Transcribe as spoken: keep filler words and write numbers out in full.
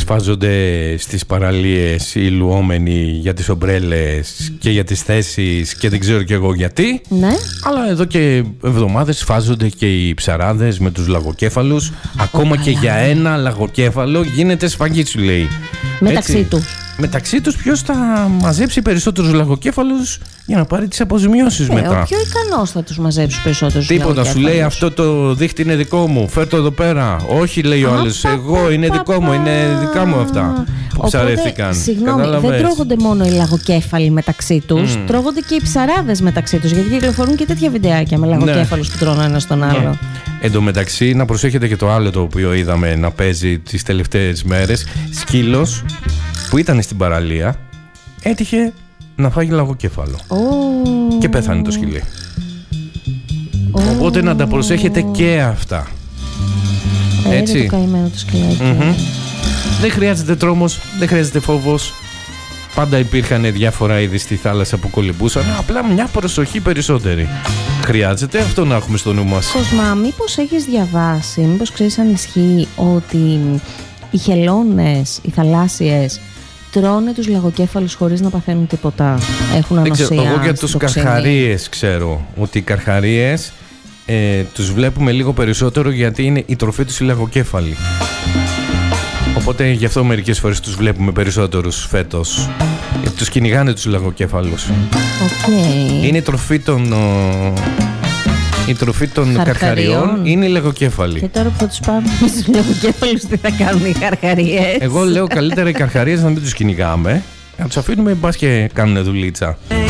σφάζονται στις παραλίες οι λουόμενοι για τις ομπρέλες και για τις θέσεις και δεν ξέρω κι εγώ γιατί. Ναι. Αλλά εδώ και εβδομάδες σφάζονται και οι ψαράδες με τους λαγοκέφαλους. Ακόμα καλά. και για ένα λαγοκέφαλο γίνεται σφαγή, σου λέει. Μεταξύ τους. Μεταξύ τους ποιος θα μαζέψει περισσότερους λαγοκέφαλους για να πάρει τις αποζημιώσεις Ε, μετά. ο πιο ικανός θα τους μαζέψει περισσότερους. Τίποτα, σου λέει αυτό το δίχτυ είναι δικό μου, φέρ' το εδώ πέρα. Όχι, λέει ο άλλος, εγώ είναι δικό μου, είναι δικά μου αυτά που ψαρεύτηκαν. Συγγνώμη, Καταλαβες. δεν τρώγονται μόνο οι λαγοκέφαλοι μεταξύ τους, Mm. τρώγονται και οι ψαράδες μεταξύ τους. Γιατί κυκλοφορούν και τέτοια βιντεάκια με λαγοκέφαλους που τρώνε ένα στον άλλο. Ναι. Εν τω μεταξύ, να προσέχετε και το άλλο το οποίο είδαμε να παίζει τις τελευταίες μέρες. Σκύλος που ήταν στην παραλία έτυχε να φάγει λαγοκέφαλο. Oh. Και πέθανε το σκυλί. Oh. Οπότε να τα προσέχετε και αυτά. Ε, Έτσι. Είναι το καημένο το σκυλάκι. Mm-hmm. Δεν χρειάζεται τρόμος, δεν χρειάζεται φόβος. Πάντα υπήρχαν διάφορα είδη στη θάλασσα που κολυμπούσαν. Απλά μια προσοχή περισσότερη. Χρειάζεται αυτό να έχουμε στο νου μας. Κοσμά, μήπως έχεις διαβάσει, μήπως ξέρεις αν ισχύει ότι οι χελώνες, οι θαλάσσιες, τρώνε τους λαγοκέφαλους χωρίς να παθαίνουν τίποτα? Έχουν Δεν ανοσία. ξέρω, εγώ για τους στο ξύνι. καρχαρίες ξέρω ότι οι καρχαρίες ε, τους βλέπουμε λίγο περισσότερο γιατί είναι η τροφή τους οι λαγοκέφαλοι. Οπότε γι' αυτό μερικές φορές τους βλέπουμε περισσότερους φέτος. Γιατί τους κυνηγάνε τους λαγοκέφαλους. Okay. Είναι η τροφή των, ο, η τροφή των Καρχαριών. καρχαριών, είναι οι λαγοκέφαλοι. Και τώρα που θα τους πάμε στους λαγοκέφαλους, τι θα κάνουν οι καρχαρίες? Εγώ λέω καλύτερα οι καρχαρίες να μην τους κυνηγάμε, να τους αφήνουμε μπας και κάνουν δουλίτσα.